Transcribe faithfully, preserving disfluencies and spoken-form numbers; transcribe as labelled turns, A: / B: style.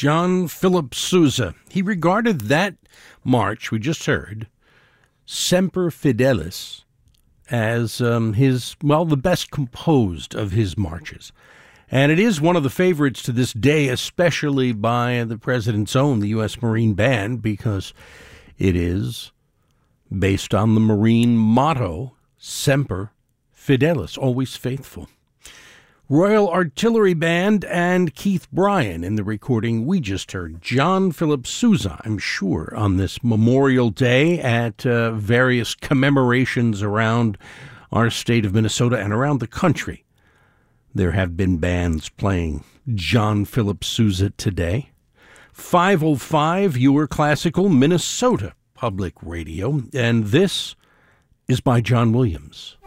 A: John Philip Sousa. He regarded that march we just heard, Semper Fidelis, as um, his, well, the best composed of his marches. And it is one of the favorites to this day, especially by the president's own, the U S Marine Band, because it is based on the Marine motto, Semper Fidelis, always faithful. Royal Artillery Band and Keith Bryan in the recording we just heard. John Philip Sousa, I'm sure, on this Memorial Day at uh, various commemorations around our state of Minnesota and around the country. There have been bands playing John Philip Sousa today. five oh five, your classical Minnesota Public Radio, and this is by John Williams.